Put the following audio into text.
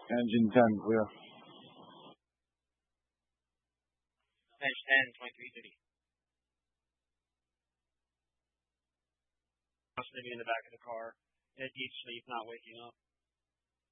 Engine 10, clear. Engine 10, 2330. Maybe in the back of the car, in a deep sleep, not waking up.